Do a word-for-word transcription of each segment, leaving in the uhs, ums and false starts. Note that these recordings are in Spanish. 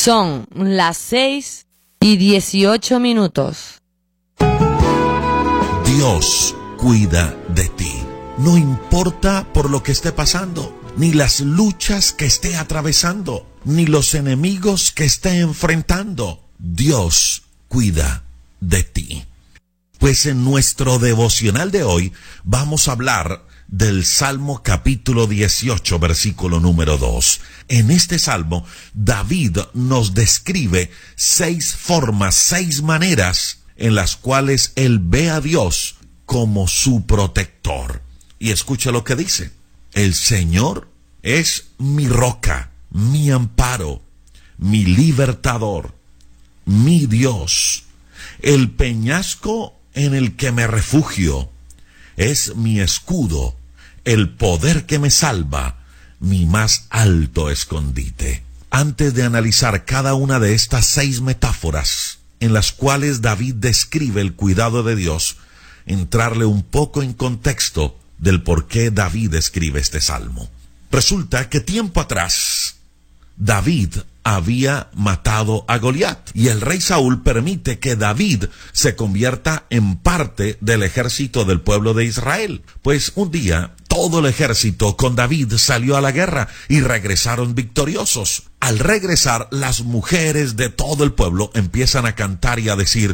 Son las seis y dieciocho minutos. Dios cuida de ti. No importa por lo que esté pasando, ni las luchas que esté atravesando, ni los enemigos que esté enfrentando. Dios cuida de ti. Pues en nuestro devocional de hoy vamos a hablar del Salmo capítulo dieciocho, versículo número dos. En este salmo, David nos describe seis formas, seis maneras en las cuales él ve a Dios como su protector. Y escucha lo que dice: el Señor es mi roca, mi amparo, mi libertador, mi Dios, el peñasco en el que me refugio, es mi escudo, el poder que me salva, mi más alto escondite. Antes de analizar cada una de estas seis metáforas en las cuales David describe el cuidado de Dios, entrarle un poco en contexto del por qué David escribe este salmo. Resulta que tiempo atrás, David había matado a Goliat, y el rey Saúl permite que David se convierta en parte del ejército del pueblo de Israel. Pues un día todo el ejército con David salió a la guerra y regresaron victoriosos. Al regresar, las mujeres de todo el pueblo empiezan a cantar y a decir: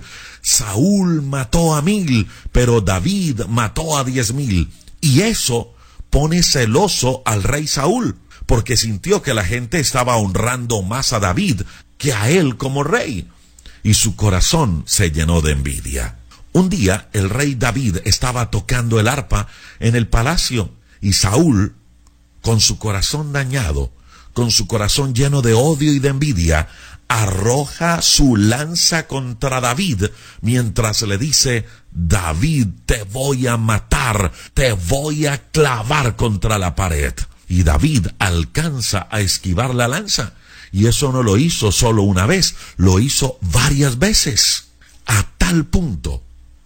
Saúl mató a mil, pero David mató a diez mil. Y eso pone celoso al rey Saúl, porque sintió que la gente estaba honrando más a David que a él como rey, y su corazón se llenó de envidia. Un día el rey David estaba tocando el arpa en el palacio, y Saúl, con su corazón dañado, con su corazón lleno de odio y de envidia, arroja su lanza contra David, mientras le dice: David, te voy a matar, te voy a clavar contra la pared. Y David alcanza a esquivar la lanza, y eso no lo hizo solo una vez, lo hizo varias veces, a tal punto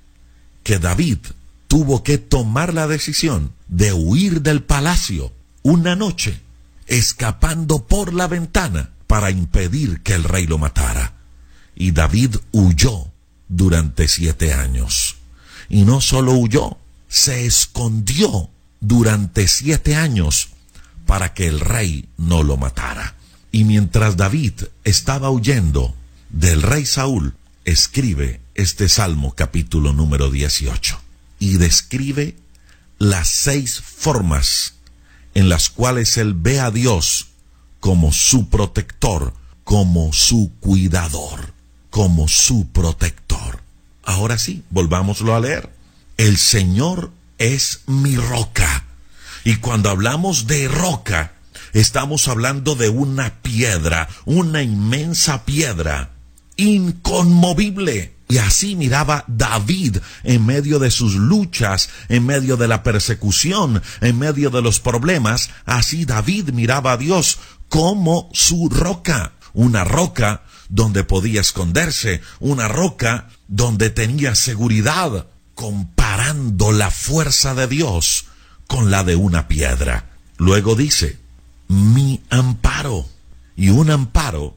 que David tuvo que tomar la decisión de huir del palacio una noche, escapando por la ventana para impedir que el rey lo matara. Y David huyó durante siete años. Y no solo huyó, se escondió durante siete años para que el rey no lo matara. Y mientras David estaba huyendo del rey Saúl, escribe este Salmo capítulo número dieciocho. Y describe las seis formas en las cuales él ve a Dios como su protector, como su cuidador, como su protector. Ahora sí, volvámoslo a leer. El Señor es mi roca. Y cuando hablamos de roca, estamos hablando de una piedra, una inmensa piedra, inconmovible. Y así miraba David en medio de sus luchas, en medio de la persecución, en medio de los problemas. Así David miraba a Dios como su roca, una roca donde podía esconderse, una roca donde tenía seguridad, comparando la fuerza de Dios con la de una piedra. Luego dice: mi amparo. Y un amparo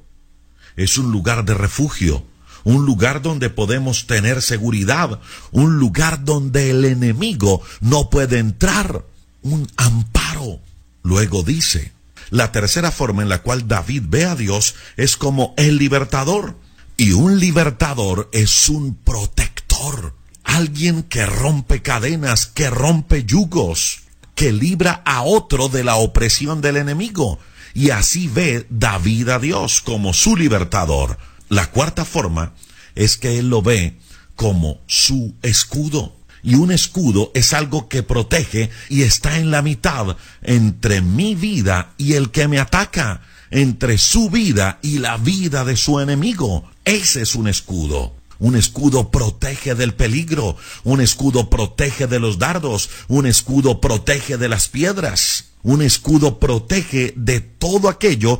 es un lugar de refugio, un lugar donde podemos tener seguridad, un lugar donde el enemigo no puede entrar, un amparo. Luego dice: la tercera forma en la cual David ve a Dios es como el libertador. Y un libertador es un protector, alguien que rompe cadenas, que rompe yugos, que libra a otro de la opresión del enemigo. Y así ve David a Dios como su libertador. La cuarta forma es que él lo ve como su escudo. Y un escudo es algo que protege y está en la mitad entre mi vida y el que me ataca, entre su vida y la vida de su enemigo. Ese es un escudo. Un escudo protege del peligro, un escudo protege de los dardos, un escudo protege de las piedras, un escudo protege de todo aquello